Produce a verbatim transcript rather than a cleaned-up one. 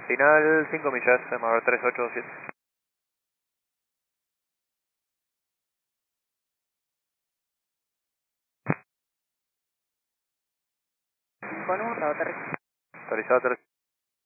Final cinco millas, mover tres ocho dos siete. Con un router. Autorizado tres.